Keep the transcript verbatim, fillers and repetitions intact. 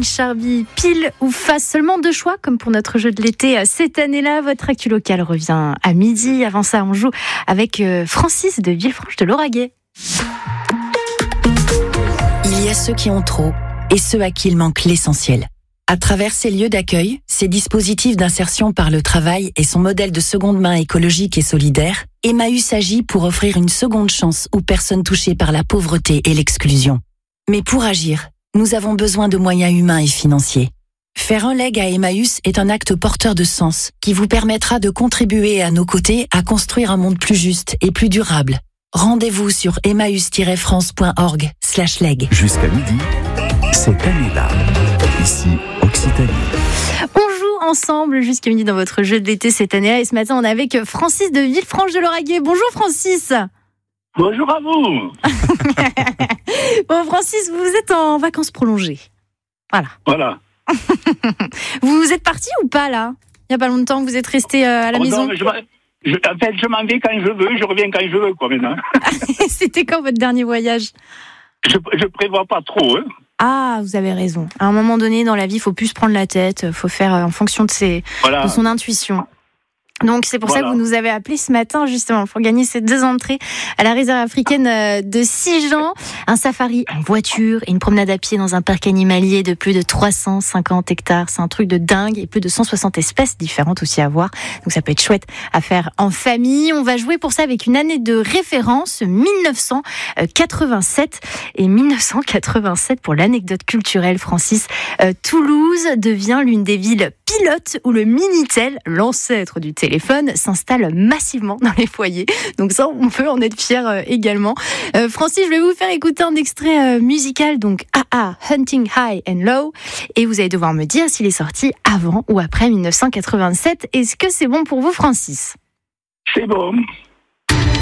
Charby, pile ou face, seulement deux choix comme pour notre jeu de l'été cette année-là. Votre actu local revient à midi. Avant ça, on joue avec Francis de Villefranche de Lauragais. Il y a ceux qui ont trop et ceux à qui il manque l'essentiel. À travers ces lieux d'accueil, ces dispositifs d'insertion par le travail et son modèle de seconde main écologique et solidaire, Emmaüs agit pour offrir une seconde chance aux personnes touchées par la pauvreté et l'exclusion. Mais pour agir, nous avons besoin de moyens humains et financiers. Faire un leg à Emmaüs est un acte porteur de sens qui vous permettra de contribuer à nos côtés à construire un monde plus juste et plus durable. Rendez-vous sur emmaüs tiret france point org slash leg. Jusqu'à midi, cette année-là, ici Occitanie. On joue ensemble jusqu'à midi dans votre jeu de l'été cette année-là. Et ce matin, on est avec Francis de Villefranche de Lauragais. Bonjour Francis. Bonjour à vous. Bon Francis, vous êtes en vacances prolongées. Voilà. Voilà. Vous êtes parti ou pas là ? Il n'y a pas longtemps que vous êtes resté à la oh maison. non, je, je, en fait, je m'en vais quand je veux, je reviens quand je veux, quoi, maintenant. C'était quand votre dernier voyage ? Je ne prévois pas trop, hein. Ah, vous avez raison. À un moment donné, dans la vie, il ne faut plus se prendre la tête. Il faut faire en fonction de, ses, voilà. de son intuition. Donc, c'est pour voilà. ça que vous nous avez appelé ce matin, justement, pour gagner ces deux entrées à la réserve africaine de Sijan. Un safari en voiture et une promenade à pied dans un parc animalier de plus de trois cent cinquante hectares. C'est un truc de dingue et plus de cent soixante espèces différentes aussi à voir. Donc, ça peut être chouette à faire en famille. On va jouer pour ça avec une année de référence, dix-neuf cent quatre-vingt-sept. Et dix-neuf cent quatre-vingt-sept, pour l'anecdote culturelle, Francis, euh, Toulouse devient l'une des villes pilotes où le Minitel, l'ancêtre du téléphone, s'installe massivement dans les foyers. Donc ça, on peut en être fier euh, également. Euh, Francis, je vais vous faire écouter un extrait euh, musical, donc A A, Hunting High and Low, et vous allez devoir me dire s'il est sorti avant ou après dix-neuf cent quatre-vingt-sept. Est-ce que c'est bon pour vous, Francis ? C'est bon.